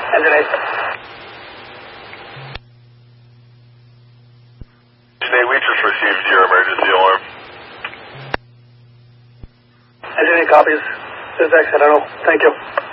Engine 8. Engine 8, we just received your emergency alarm. Engine 8 copies. This is exit, I don't know. Thank you.